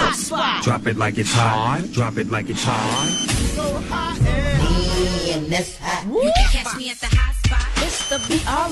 hot spot. Drop it like it's hot. Drop it like it's hot. So hot and that's hot. you can catch me at the hot spot. It's the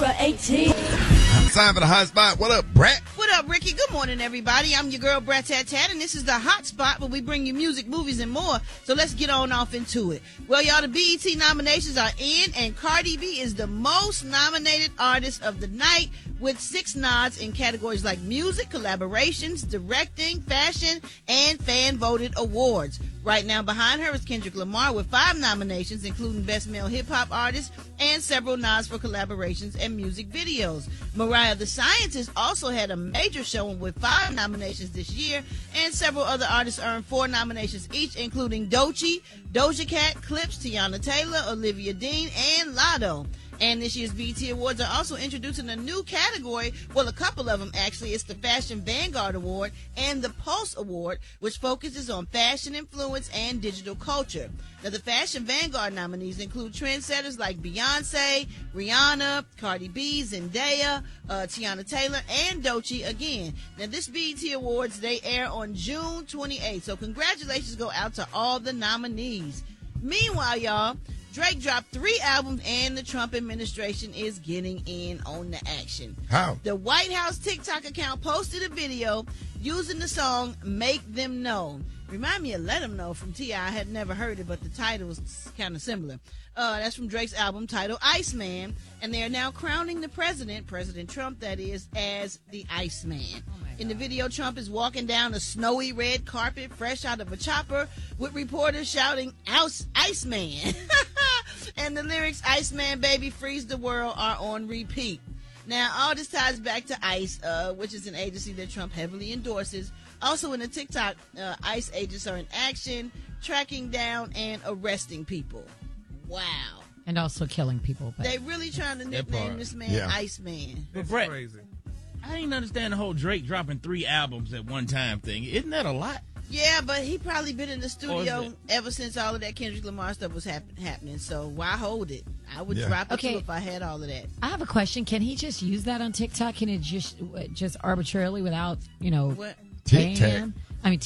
BR18. Time for the hot spot. What up, Brat? What up, Ricky? Good morning, everybody. I'm your girl, Brat Tat Tat, and this is the hot spot where we bring you music, movies, and more. So let's get on off into it. Well, y'all, the BET nominations are in, and Cardi B is the most nominated artist of the night with 6 nods in categories like music, collaborations, directing, fashion, and fan-voted awards. Right now, behind her is Kendrick Lamar with 5 nominations, including Best Male Hip Hop Artist and several nods for collaborations and music videos. Mariah the Scientist also had a major showing with 5 nominations this year, and several other artists earned 4 nominations each, including Doechii, Doja Cat, Clips, Tiana Taylor, Olivia Dean, and Latto. And this year's BET Awards are also introducing a new category, well, a couple of them actually. It's the Fashion Vanguard Award and the Pulse Award, which focuses on fashion influence and digital culture. Now, the Fashion Vanguard nominees include trendsetters like Beyonce, Rihanna, Cardi B, Zendaya, Tiana Taylor, and Doechii again. Now, this BET Awards, they air on June 28th, so congratulations go out to all the nominees. Meanwhile, y'all, Drake dropped 3 albums, and the Trump administration is getting in on the action. How? The White House TikTok account posted a video using the song Make Them Know. Remind me of Let 'Em Know from T.I. I had never heard it, but the title was kind of similar. That's from Drake's album titled Iceman, and they are now crowning the president, President Trump that is, as the Iceman. In the video, Trump is walking down a snowy red carpet fresh out of a chopper with reporters shouting, Iceman. And the lyrics, Iceman, baby, freeze the world, are on repeat. Now, all this ties back to ICE, which is an agency that Trump heavily endorses. Also in the TikTok, ICE agents are in action, tracking down and arresting people. Wow. And also killing people. But They really trying to nickname this man Iceman. But Brett, crazy. I didn't understand the whole Drake dropping 3 albums at one time thing. Isn't that a lot? Yeah, but he probably been in the studio ever since all of that Kendrick Lamar stuff was happening. So why hold it? I would drop it too if I had all of that. I have a question. Can he just use that on TikTok? Can it just arbitrarily without, what? TikTok. I'm sorry.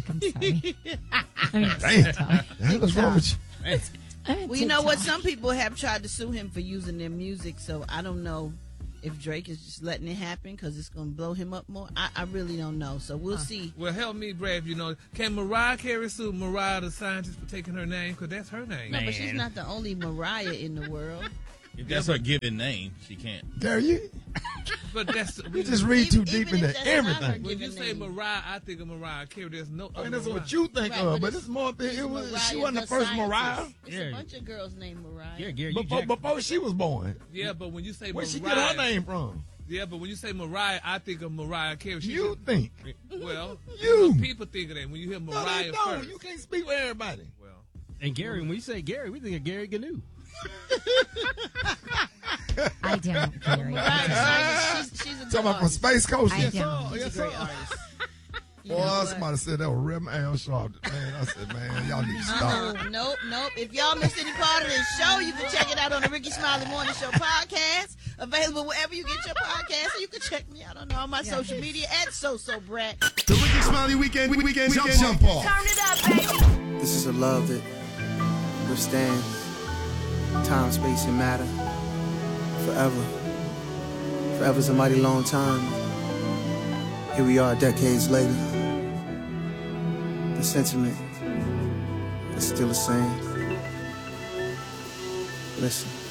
TikTok. What's wrong with you? Well, you know what? Some people have tried to sue him for using their music, so I don't know if Drake is just letting it happen because it's going to blow him up more. I really don't know, so we'll see. Well, help me, Brad, if you know. Can Mariah Carey sue Mariah the Scientist for taking her name? Because that's her name. No, but she's not the only Mariah in the world. If that's her given name, she can't. Gary, you just read too deep into everything. When you say Mariah, I think of Mariah Carey. There's no other that's Mariah. what you think of, but it's more. She wasn't the first Mariah. It's a bunch of girls named Mariah. Yeah, Gary, before she was born. Yeah, but when you say where Mariah, she get her name from? Yeah, but when you say Mariah, I think of Mariah Carey. You think? Well, you people think of that when you hear Mariah. No, they don't. First. You can't speak with everybody. Well, and Gary, when we say Gary, we think of Gary Gnu. I don't, Gary. She's a talking about from Space Coast. I don't. She's a great artist. Boy, somebody said that was Rem Al Sharp. Man, I said, man, y'all need to stop. Nope. If y'all missed any part of this show, you can check it out on the Ricky Smiley Morning Show podcast. Available wherever you get your podcast. And you can check me out on all my social media at SoSoBrat. The Ricky Smiley Weekend jump off. Turn it up, baby. This is a love that withstands time, space, and matter forever. Forever's a mighty long time. Here we are decades later. The sentiment is still the same. Listen.